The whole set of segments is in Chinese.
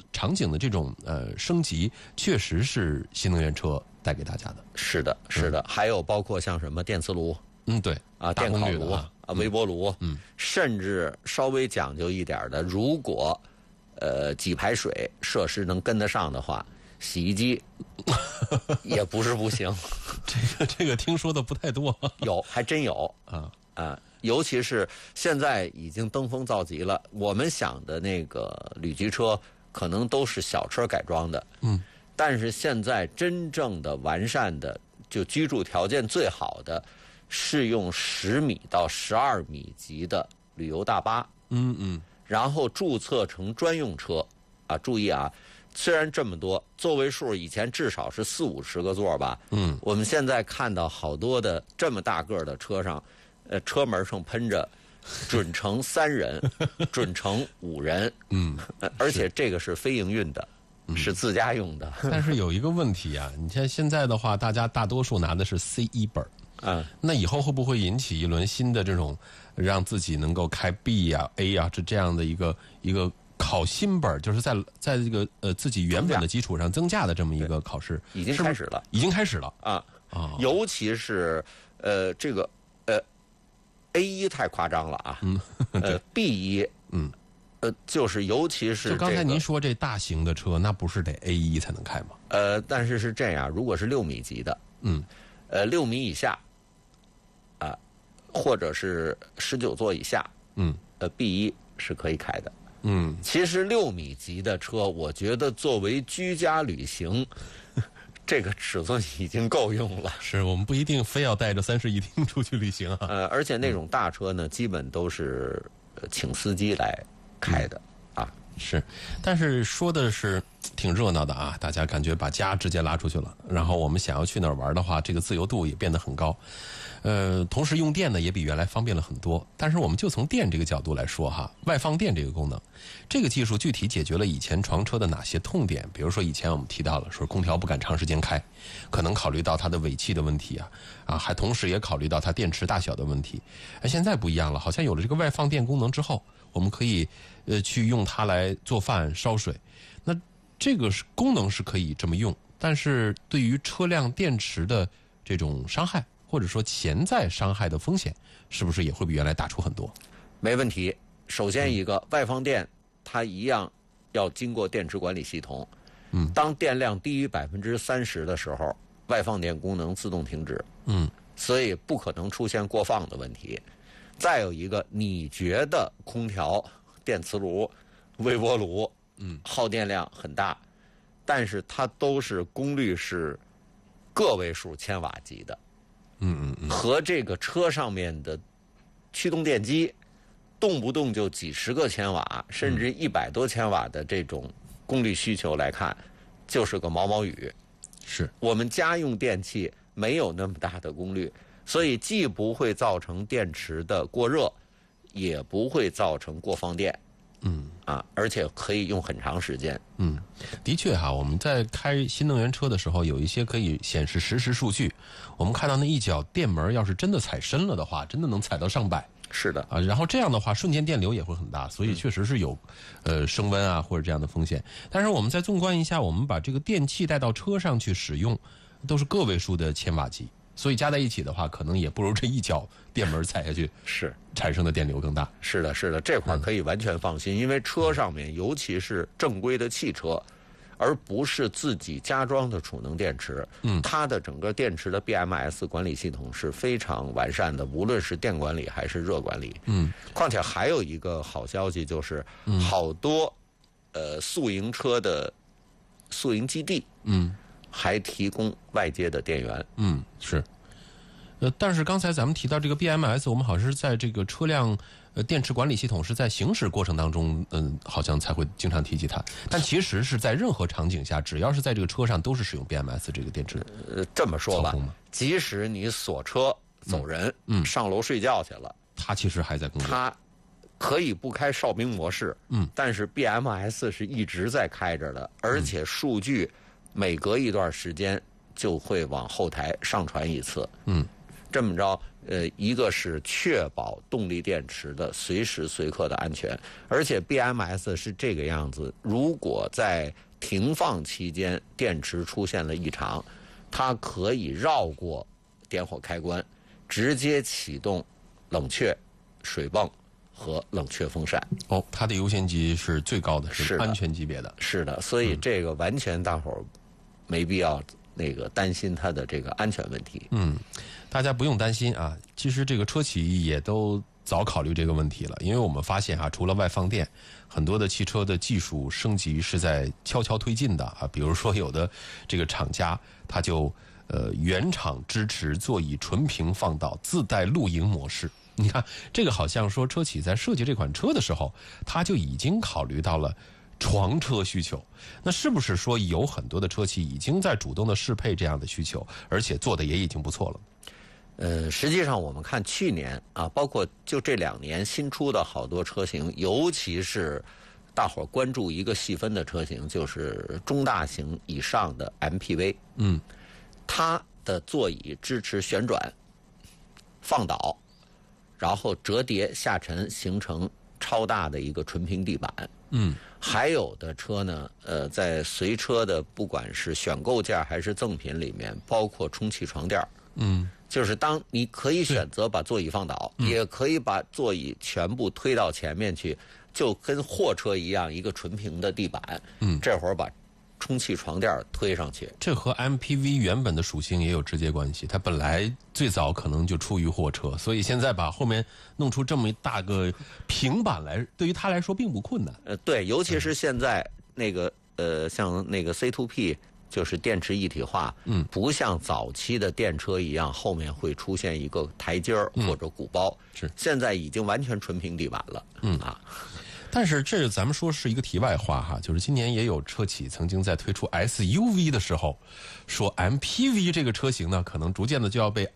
场景的这种升级，确实是新能源车带给大家的。 是的，是的，还有包括像什么电磁炉， 对啊，电烤炉啊，微波炉，甚至稍微讲究一点的，如果给排水设施能跟得上的话，洗衣机也不是不行。 这个听说的不太多， 有还真有尤其是现在已经登峰造极了。我们想的那个旅居车可能都是小车改装的，但是现在真正的完善的，就居住条件最好的，是用10米到12米级的旅游大巴，然后注册成专用车啊。注意啊，虽然这么多座位数，以前至少是40-50个座吧，我们现在看到好多的这么大个的车上，车门上喷着准乘3人，准乘5人，而且这个是非营运的，是自家用的。 但是有一个问题啊，你看现在的话，大家大多数拿的是 C1 本，那以后会不会引起一轮新的这种让自己能够开 B 呀、A 呀这样的一个考新本，就是在这个自己原本的基础上增加的这么一个考试， 已经开始了， 已经开始了尤其是这个A1 太夸张了啊，B1 就是尤其是就刚才您说这大型的车，那不是得 A1 才能开吗？ 但是是这样，如果是6米级的，6米以下或者是19座以下，B1 是可以开的。其实6米级的车，我觉得作为居家旅行，这个尺寸已经够用了。 是我们不一定非要带着31厅出去旅行啊。 而且那种大车呢，基本都是请司机来开的是，但是说的是挺热闹的啊，大家感觉把家直接拉出去了，然后我们想要去哪儿玩的话，这个自由度也变得很高。同时用电呢也比原来方便了很多。但是我们就从电这个角度来说哈，外放电这个功能，这个技术具体解决了以前床车的哪些痛点？比如说以前我们提到了说空调不敢长时间开，可能考虑到它的尾气的问题还同时也考虑到它电池大小的问题。现在不一样了，好像有了这个外放电功能之后，我们可以去用它来做饭烧水。那这个功能是可以这么用，但是对于车辆电池的这种伤害，或者说潜在伤害的风险，是不是也会比原来大出很多？ 没问题。首先一个外放电，它一样要经过电池管理系统。当电量低于30%的时候，外放电功能自动停止。所以不可能出现过放的问题。再有一个，你觉得空调、电磁炉、微波炉，耗电量很大，但是它都是功率是个位数千瓦级的。和这个车上面的驱动电机动不动就几十个千瓦，甚至100多千瓦的这种功率需求来看，就是个毛毛雨。 是我们家用电器没有那么大的功率，所以既不会造成电池的过热，也不会造成过放电。而且可以用很长时间。 的确哈，我们在开新能源车的时候，有一些可以显示实时数据。我们看到那一脚电门要是真的踩深了的话，真的能踩到上百。 是的然后这样的话，瞬间电流也会很大，所以确实是有升温或者这样的风险。但是我们再纵观一下，我们把这个电器带到车上去使用，都是个位数的千瓦级。所以加在一起的话，可能也不如这一脚电门踩下去是产生的电流更大。 是的，是的，这块可以完全放心，因为车上面，尤其是正规的汽车，而不是自己加装的储能电池，它的整个电池的 BMS 管理系统是非常完善的，无论是电管理还是热管理。况且还有一个好消息就是，好多宿营车的宿营基地，还提供外接的电源。 是。但是刚才咱们提到这个 BMS， 我们好像是在这个车辆电池管理系统是在行驶过程当中，好像才会经常提及它。但其实是在任何场景下，只要是在这个车上，都是使用 BMS 这个电池。 这么说吧，即使你锁车走人，上楼睡觉去了， 它其实还在工作。 它可以不开哨兵模式，但是 BMS 是一直在开着的，而且数据每隔一段时间就会往后台上传一次。 这么着，一个是确保动力电池的随时随刻的安全，而且 BMS 是这个样子，如果在停放期间电池出现了异常，它可以绕过点火开关，直接启动冷却、水泵和冷却风扇。 哦，它的优先级是最高的， 是安全级别的。 是的，所以这个完全大伙儿没必要担心它的这个安全问题。 大家不用担心啊。其实这个车企也都早考虑这个问题了，因为我们发现除了外放电，很多的汽车的技术升级是在悄悄推进的啊。比如说有的这个厂家，它就原厂支持座椅纯平放倒，自带露营模式。你看，这个好像说车企在设计这款车的时候，它就已经考虑到了床车需求。那是不是说有很多的车企已经在主动的适配这样的需求，而且做的也已经不错了？ 实际上我们看去年啊，包括就这2年新出的好多车型，尤其是大伙儿关注一个细分的车型，就是中大型以上的 MPV。它的座椅支持旋转、放倒，然后折叠下沉，形成超大的一个纯平地板。还有的车呢，在随车的不管是选购件还是赠品里面，包括充气床垫。就是当你可以选择把座椅放倒，也可以把座椅全部推到前面去，就跟货车一样，一个纯平的地板。这会儿把充气床垫推上去， 这和 MPV 原本的属性也有直接关系。它本来最早可能就出于货车，所以现在把后面弄出这么一大个平板来，对于它来说并不困难。 对，尤其是现在像那个 C2P。就是电池一体化，不像早期的电车一样，后面会出现一个台阶儿或者鼓包。 是， 现在已经完全纯平地板了。 但是这咱们说是一个题外话哈，就是今年也有车企曾经在推出 SUV 的时候，说 MPV 这个车型呢，可能逐渐的就要被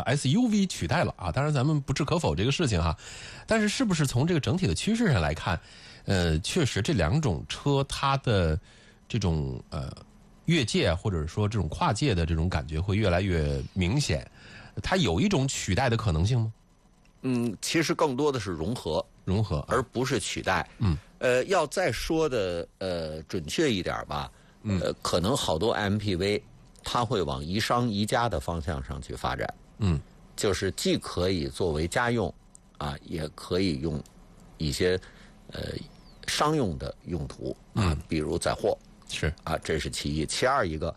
SUV 取代了啊。当然咱们不置可否这个事情哈，但是是不是从这个整体的趋势上来看，确实这2种车它的这种越界或者说这种跨界的这种感觉会越来越明显，它有一种取代的可能性吗？ 其实更多的是融合，而不是取代。要再说的准确一点吧，可能好多 MPV 它会往宜商宜家的方向上去发展。就是既可以作为家用啊，也可以用一些商用的用途啊，比如载货。 是啊，这是其一。其二一个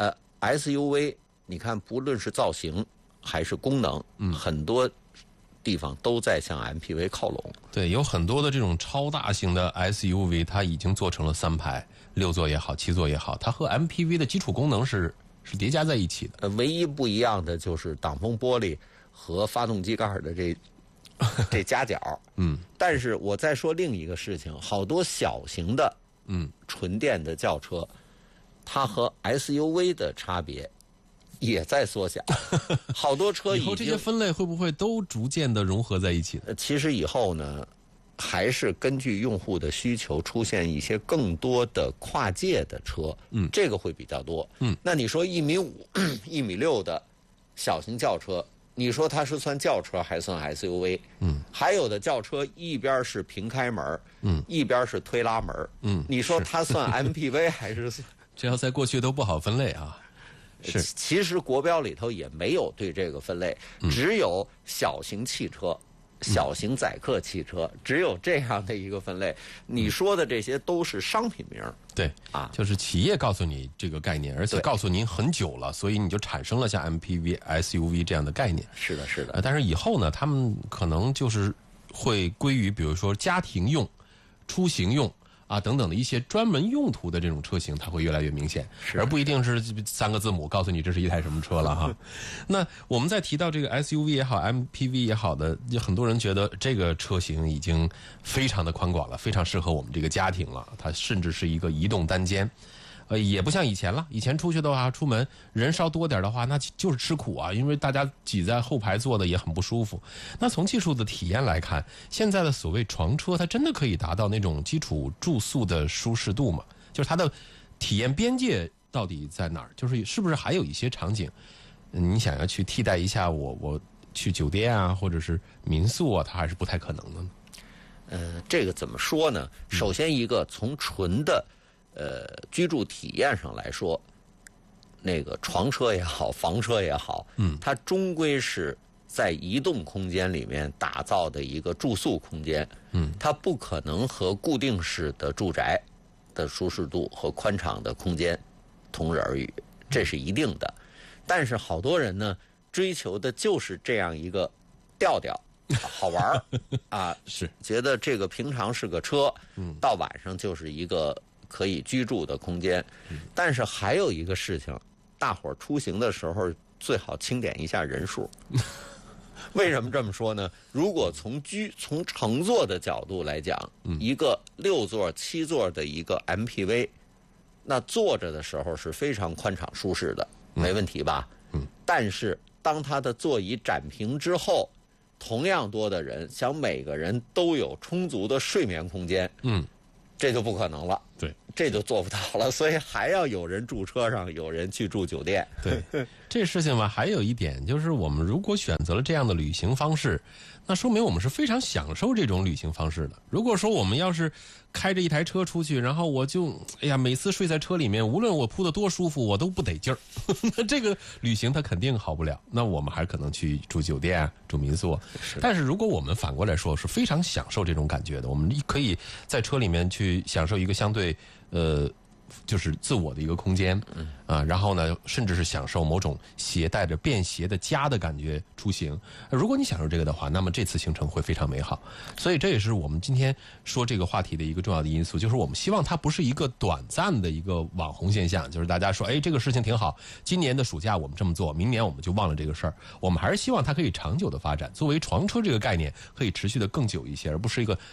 ，SUV， 你看不论是造型还是功能，很多地方都在向 MPV 靠拢。 对，有很多的这种超大型的 SUV， 它已经做成了3排，6座也好，7座也好，它和 MPV 的基础功能是叠加在一起的。 唯一不一样的就是挡风玻璃和发动机盖的这夹角。但是我再说另一个事情，好多小型的。纯电的轿车，它和 SUV 的差别也在缩小。好多车以后这些分类会不会都逐渐的融合在一起？ 其实以后呢，还是根据用户的需求出现一些更多的跨界的车。这个会比较多。那你说1.5米、1.6米的小型轿车，你说它是算轿车还算 SUV？还有的轿车一边是平开门，一边是推拉门，你说它算 MPV 还是？ 这要在过去都不好分类啊。是， 其实国标里头也没有对这个分类，只有小型汽车、小型载客汽车，只有这样的一个分类。你说的这些都是商品名。 对啊，就是企业告诉你这个概念，而且告诉您很久了，所以你就产生了像 MPV、SUV 这样的概念。 是的，是的。 但是以后呢，他们可能就是会归于比如说家庭用、出行用啊等等的一些专门用途的这种车型，它会越来越明显，而不一定是3个字母告诉你这是一台什么车了哈。那我们在提到这个 SUV 也好 MPV 也好的，很多人觉得这个车型已经非常的宽广了，非常适合我们这个家庭了，它甚至是一个移动单间。也不像以前了，以前出去的话，出门人稍多点的话，那就是吃苦啊，因为大家挤在后排坐的也很不舒服。那从技术的体验来看，现在的所谓床车，它真的可以达到那种基础住宿的舒适度吗？就是它的体验边界到底在哪儿？就是是不是还有一些场景，你想要去替代一下我去酒店啊，或者是民宿啊，它还是不太可能的呢？ 这个怎么说呢？首先一个从纯的居住体验上来说，那个床车也好，房车也好，它终归是在移动空间里面打造的一个住宿空间，它不可能和固定式的住宅的舒适度和宽敞的空间同日而语，这是一定的。但是好多人呢，追求的就是这样一个调调。好玩啊， 是觉得这个平常是个车，到晚上就是一个可以居住的空间。但是还有一个事情，大伙儿出行的时候最好清点一下人数。为什么这么说呢？如果从乘坐的角度来讲，一个6座、7座的一个 MPV， 那坐着的时候是非常宽敞舒适的，没问题吧？但是当它的座椅展平之后，同样多的人想每个人都有充足的睡眠空间，这就不可能了。 对， 这就做不到了。所以还要有人住车上，有人去住酒店。 对，这事情吧，还有一点就是，我们如果选择了这样的旅行方式，那说明我们是非常享受这种旅行方式的。如果说我们要是开着一台车出去，然后我就每次睡在车里面，无论我铺的多舒服，我都不得劲儿，那这个旅行它肯定好不了。那我们还可能去住酒店、住民宿。但是如果我们反过来说，是非常享受这种感觉的，我们可以在车里面去享受一个相对就是自我的一个空间，然后呢，甚至是享受某种携带着便携的家的感觉出行。如果你享受这个的话，那么这次行程会非常美好。所以这也是我们今天说这个话题的一个重要的因素，就是我们希望它不是一个短暂的一个网红现象，就是大家说，这个事情挺好，今年的暑假我们这么做，明年我们就忘了这个事儿。我们还是希望它可以长久的发展，作为床车这个概念可以持续的更久一些，而不是一个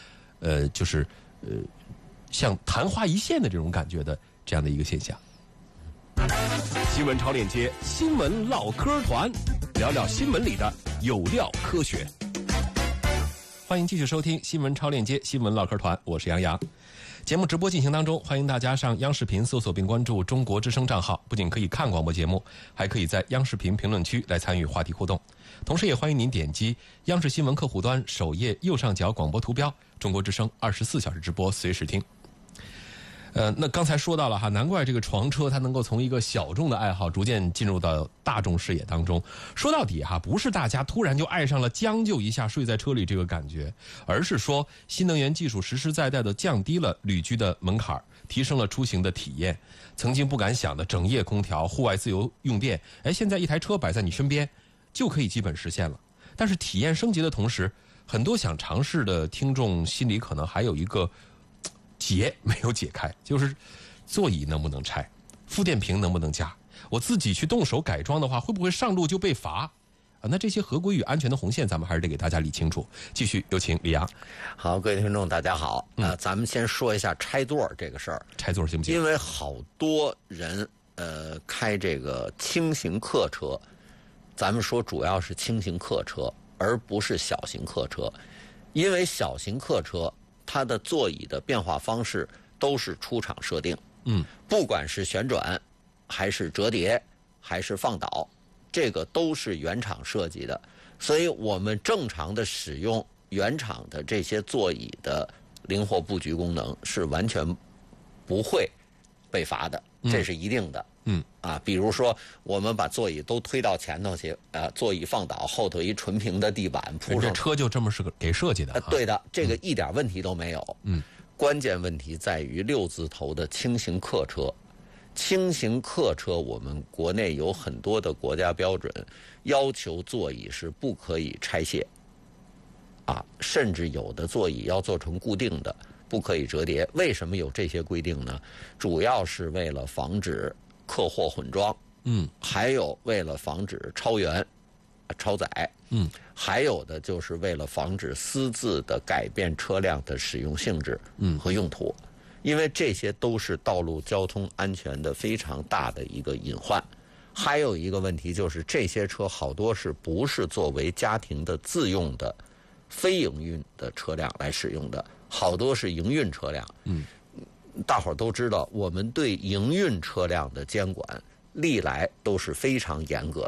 像昙花一现的这种感觉的这样的一个现象。 新闻超链接，新闻唠嗑团，聊聊新闻里的有料科学。 欢迎继续收听新闻超链接新闻唠嗑团，我是杨洋。节目直播进行当中，欢迎大家上央视频搜索并关注中国之声账号，不仅可以看广播节目，还可以在央视频评论区来参与话题互动。同时也欢迎您点击央视新闻客户端首页右上角广播图标，中国之声24小时直播，随时听。那刚才说到了哈，难怪这个床车它能够从一个小众的爱好逐渐进入到大众视野当中。说到底哈，不是大家突然就爱上了将就一下睡在车里这个感觉，而是说新能源技术实实在在的降低了旅居的门槛，提升了出行的体验。曾经不敢想的整夜空调、户外自由用电，现在一台车摆在你身边就可以基本实现了。但是体验升级的同时，很多想尝试的听众心里可能还有一个结没有解开，就是座椅能不能拆，负电瓶能不能加，我自己去动手改装的话，会不会上路就被罚那这些合规与安全的红线，咱们还是得给大家理清楚。继续有请李阳。 好，各位听众大家好，咱们先说一下拆座这个事儿。 拆座行不行？ 因为好多人开这个轻型客车，咱们说主要是轻型客车，而不是小型客车，因为小型客车它的座椅的变化方式都是出厂设定，不管是旋转，还是折叠，还是放倒，这个都是原厂设计的。所以我们正常的使用原厂的这些座椅的灵活布局功能是完全不会被罚的，这是一定的。比如说我们把座椅都推到前头去，座椅放倒，后头一纯平的地板铺上， 这车就这么是给设计的。 对的，这个一点问题都没有。关键问题在于6字头的轻型客车。轻型客车我们国内有很多的国家标准要求座椅是不可以拆卸，甚至有的座椅要做成固定的，不可以折叠。为什么有这些规定呢？主要是为了防止客货混装，还有为了防止超员、超载，还有的就是为了防止私自的改变车辆的使用性质和用途，因为这些都是道路交通安全的非常大的一个隐患。还有一个问题就是，这些车好多是不是作为家庭的自用的非营运的车辆来使用的，好多是营运车辆。大伙儿都知道，我们对营运车辆的监管历来都是非常严格的，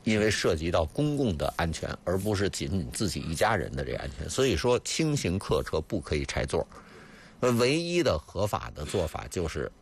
因为涉及到公共的安全，而不是仅仅自己一家人的这个安全。所以说，轻型客车不可以拆座。唯一的合法的做法就是